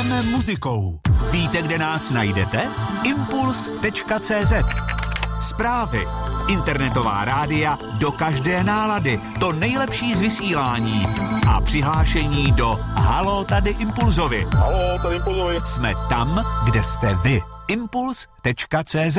žijeme muzikou. Víte, kde nás najdete? Impuls.cz. Zprávy, internetová rádia do každé nálady, to nejlepší z vysílání a přihlášení do Haló tady Impulzovi. Haló tady Impulzovi. Jsme tam, kde jste vy. Impuls.cz.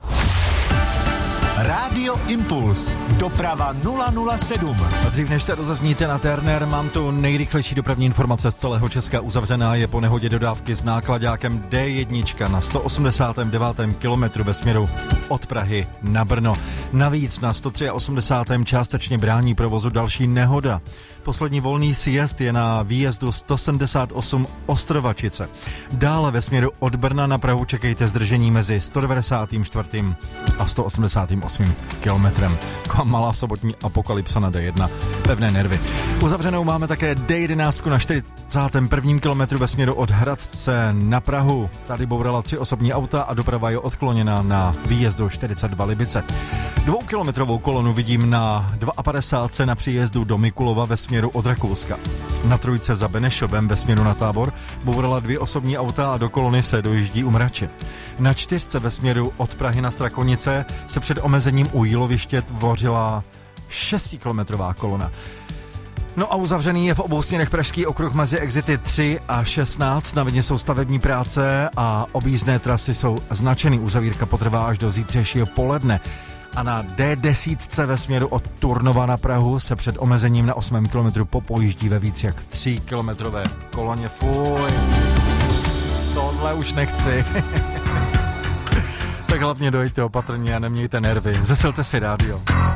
Rádio Impuls. Doprava 007. A dřív než se rozezníte na Turner, mám tu nejrychlejší dopravní informace z celého Česka. Uzavřená je po nehodě dodávky s nákladákem D1 na 189. kilometru ve směru od Prahy na Brno. Navíc na 183. částečně brání provozu další nehoda. Poslední volný sjezd je na výjezdu 178 Ostrovačice. Dále ve směru od Brna na Prahu čekejte zdržení mezi 194. a 188. kilometrem. Malá sobotní apokalypsa na D1. Pevné nervy. Uzavřenou máme také D11 na 41. kilometru ve směru od Hradce na Prahu. Tady bourala 3 osobní auta a doprava je odkloněna na výjezdu 42 Libice. 2kilometrovou kolonu vidím na 52 na příjezdu do Mikulova ve směru od Rakouska. Na trojce za Benešovem ve směru na Tábor bourala 2 osobní auta a do kolony se dojíždí u Mrače. Na 4 ve směru od Prahy na Strakonice se před omezením u Jíloviště tvořila 6kilometrová kolona. No a uzavřený je v obou směrech Pražský okruh mezi exity 3 a 16. Na Vidně jsou stavební práce a objízdné trasy jsou značený. Uzavírka potrvá až do zítřejšího poledne. A na D10 ve směru od Turnova na Prahu se před omezením na 8. kilometru popojíždí ve víc jak 3kilometrové koloně. Fuj, tohle už nechci. Tak hlavně dojďte opatrně a nemějte nervy. Zesilte si rádio.